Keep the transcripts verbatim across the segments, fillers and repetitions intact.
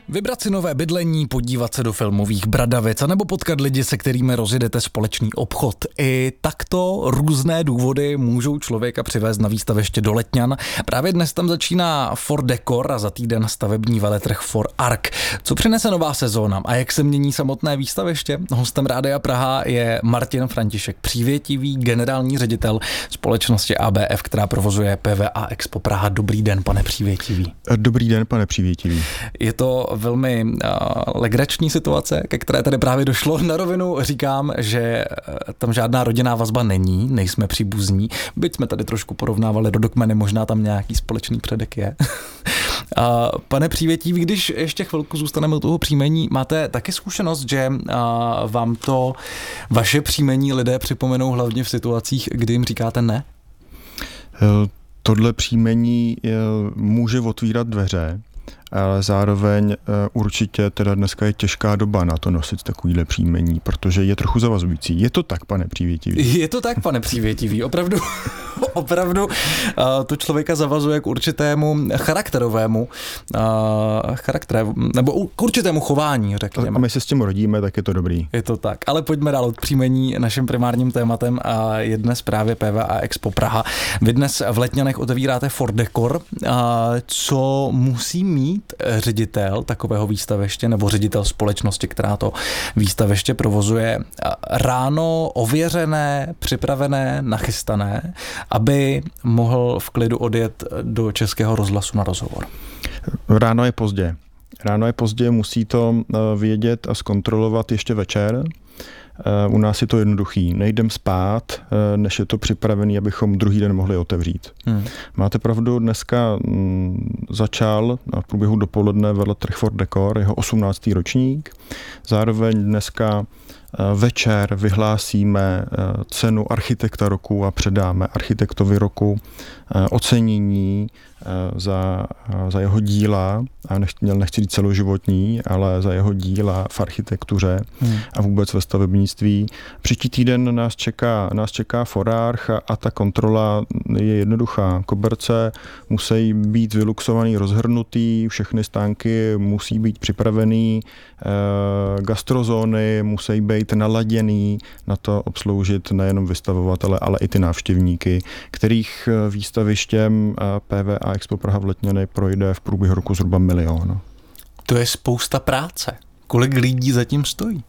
Vybrat si nové bydlení, podívat se do filmových bradavic, anebo potkat lidi, se kterými rozjedete společný obchod. I takto různé důvody můžou člověka přivést na výstaviště do Letňan. Právě dnes tam začíná For Decor a za týden stavební veletrh For Arc. Co přinese nová sezóna a jak se mění samotné výstaviště? Hostem Rádia Praha je Martin František Přívětivý, generální ředitel společnosti A B F, která provozuje P V A Expo Praha. Dobrý den, pane Přívětivý. Dobrý den, pane Přívětivý. Je to velmi uh, legrační situace, ke které tady právě došlo. Na rovinu říkám, že tam žádná rodinná vazba není, nejsme příbuzní, byť jsme tady trošku porovnávali rodokmeny, možná tam nějaký společný předek je. uh, pane Přívětivý, když ještě chvilku zůstaneme u toho příjmení, máte taky zkušenost, že uh, vám to vaše příjmení lidé připomenou hlavně v situacích, kdy jim říkáte ne? Uh, tohle příjmení uh, může otvírat dveře, ale zároveň určitě teda dneska je těžká doba na to nosit takovýhle příjmení, protože je trochu zavazující. Je to tak, pane Přívětivý? Je to tak, pane Přívětivý. Opravdu, opravdu to člověka zavazuje k určitému charakterovému charakteru, nebo k určitému chování, řekněme. A my se s tím rodíme, tak je to dobrý. Je to tak, ale pojďme dál od příjmení. Naším primárním tématem je dnes právě P V A Expo Praha. Vy dnes v Letňanech otevíráte For Decor. Co musí mít ředitel takového výstaviště nebo ředitel společnosti, která to výstaviště provozuje, ráno ověřené, připravené, nachystané, aby mohl v klidu odjet do Českého rozhlasu na rozhovor? Ráno je pozdě. Ráno je pozdě, musí to vědět a zkontrolovat ještě večer. U nás je to jednoduchý. Nejdem spát, než je to připravený, abychom druhý den mohli otevřít. Hmm. Máte pravdu, dneska začal v průběhu dopoledne veletrh For Decor, jeho osmnáctý ročník. Zároveň dneska večer vyhlásíme cenu architekta roku a předáme architektovi roku ocenění za, za jeho díla, a nechci, nechci říct celoživotní, ale za jeho díla v architektuře hmm. a vůbec ve stavebnictví. Příští týden nás čeká, nás čeká For Arc a, a ta kontrola je jednoduchá. Koberce musí být vyluxovaný, rozhrnutý, všechny stánky musí být připravený, e, gastrozóny musí být naladěný na to obsloužit nejenom vystavovatele, ale i ty návštěvníky, kterých výstavištěm P V A Expo Praha v Letňany projde v průběhu roku zhruba milion. To je spousta práce. Kolik lidí zatím stojí?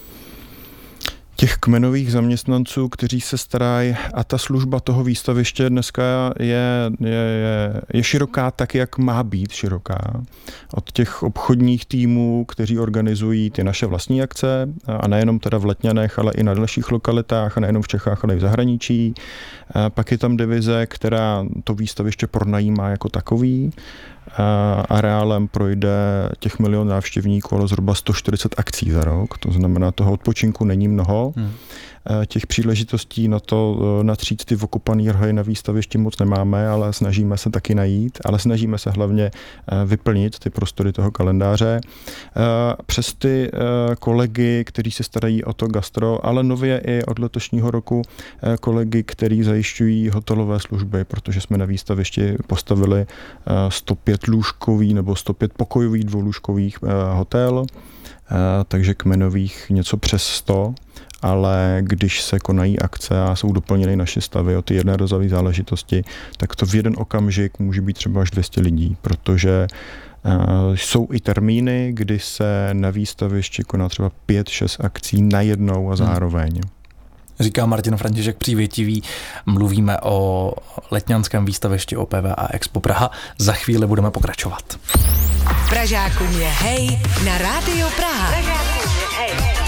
Těch kmenových zaměstnanců, kteří se starají, a ta služba toho výstaviště dneska je, je, je, je široká tak, jak má být široká. Od těch obchodních týmů, kteří organizují ty naše vlastní akce, a nejenom teda v Letňanech, ale i na dalších lokalitách, a nejenom v Čechách, ale i v zahraničí. A pak je tam divize, která to výstaviště pronajímá jako takový. Areálem projde těch milion návštěvníků, ale zhruba sto čtyřicet akcí za rok. To znamená, toho odpočinku není mnoho. Hmm. Těch příležitostí na to natřít ty okupaný rhy na výstavišti moc nemáme, ale snažíme se taky najít, ale snažíme se hlavně vyplnit ty prostory toho kalendáře. Přes ty kolegy, kteří se starají o to gastro, ale nově i od letošního roku kolegy, kteří zajišťují hotelové služby, protože jsme na výstavišti postavili sto pět lůžkový nebo sto pět pokojových dvoulůžkových hotel, takže kmenových něco přes sto. Ale když se konají akce a jsou doplněny naše stavy o ty jednorázové záležitosti, tak to v jeden okamžik může být třeba až dvě stě lidí, protože uh, jsou i termíny, kdy se na výstavišti koná třeba pět šest akcí najednou a zároveň. Hmm. Říká Martin František Přívětivý, mluvíme o letňanském výstavišti o P V A Expo Praha. Za chvíli budeme pokračovat. Pražákům je hej na Rádio Praha. Pražákům je hej.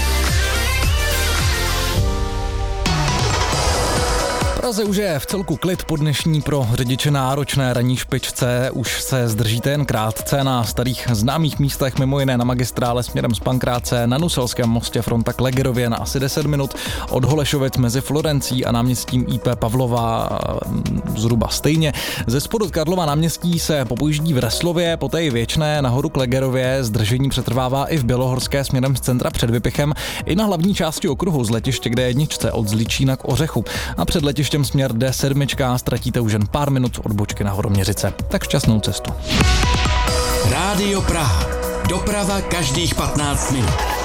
V Praze už je v celku klid po dnešní pro řidiče náročné ranní špičce. Už se zdržíte jen krátce na starých známých místech, mimo jiné na magistrále směrem z Pankráce, na Nuselském mostě fronta k Legerově na asi deset minut, od Holešovic mezi Florencí a náměstím I P Pavlova zhruba stejně. Ze spodu od Karlova náměstí se popojíždí v Reslově, poté i Věčné, nahoru k Legerově. Zdržení přetrvává i v Bělohorské směrem z centra před Vypichem, i na hlavní části okruhu z letiště k D jedna od Zličína k Ořechu. A před letištěm směr D sedm ztratíte už jen pár minut od bočky na Horoměřice. Tak šťastnou cestu. Rádio Praha. Doprava každých patnáct minut.